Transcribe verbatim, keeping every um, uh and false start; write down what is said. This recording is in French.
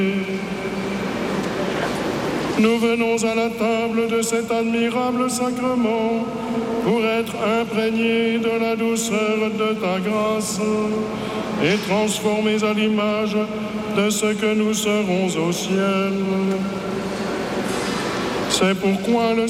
Nous venons à la table de cet admirable sacrement pour être imprégnés de la douceur de ta grâce et transformés à l'image de ce que nous serons au ciel. C'est pourquoi le